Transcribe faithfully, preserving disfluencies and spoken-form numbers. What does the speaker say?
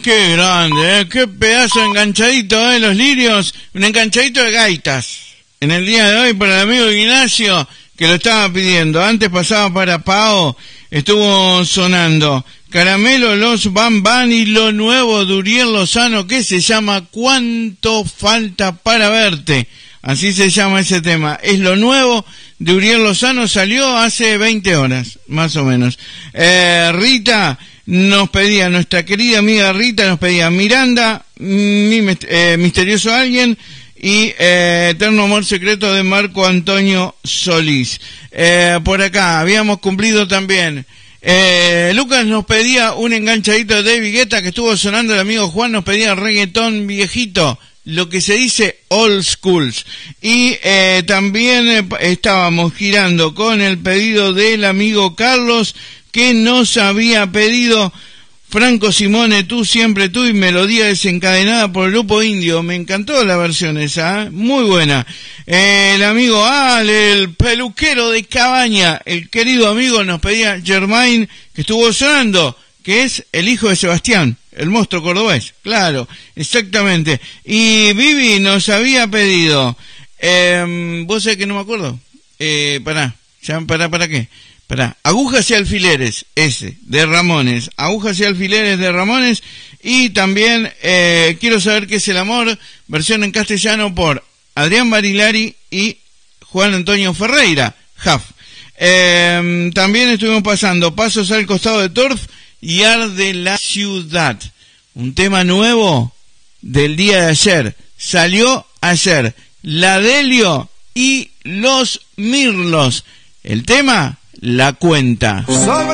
qué grande, ¿eh? Qué pedazo de enganchadito, ¿eh? Los lirios, un enganchadito de gaitas. En el día de hoy para el amigo Ignacio, que lo estaba pidiendo. Antes pasaba para Pao, estuvo sonando Caramelo, Los Van Van y lo nuevo de Uriel Lozano, que se llama ¿Cuánto falta para verte? Así se llama ese tema. Es lo nuevo de Uriel Lozano, salió hace veinte horas, más o menos. Eh, Rita nos pedía, nuestra querida amiga Rita nos pedía Miranda, mi, eh, Misterioso Alguien y eh, Eterno Amor Secreto de Marco Antonio Solís. Eh, por acá habíamos cumplido también. Eh, Lucas nos pedía un enganchadito de David Guetta que estuvo sonando. El amigo Juan nos pedía reggaetón viejito, lo que se dice old schools. Y eh, también eh, estábamos girando con el pedido del amigo Carlos, que nos había pedido Franco Simone, Tú Siempre Tú, y melodía desencadenada por el Grupo Indio. Me encantó la versión esa, ¿eh? Muy buena. Eh, el amigo Ale, el peluquero de Cabaña, el querido amigo, nos pedía Germain, que estuvo sonando, que es el hijo de Sebastián, el monstruo cordobés. Claro, exactamente. Y Vivi nos había pedido, eh, vos sabés que no me acuerdo, eh, pará, ya, pará, ¿para qué? Pará, Agujas y Alfileres, ese, de Ramones, Agujas y Alfileres de Ramones, y también eh, Quiero Saber Qué es el Amor, versión en castellano por Adrián Barilari y Juan Antonio Ferreira, Jaf. Eh, también estuvimos pasando Pasos al Costado de Turf y Arde la Ciudad, un tema nuevo del día de ayer, salió ayer, La Delio y Los Mirlos, el tema La Cuenta.